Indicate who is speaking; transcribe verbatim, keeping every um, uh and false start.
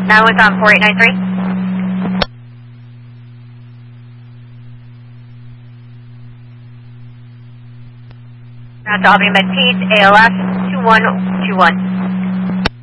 Speaker 1: nine one seven four eight nine three. Now to Albany Med Peds, A L S two one two one.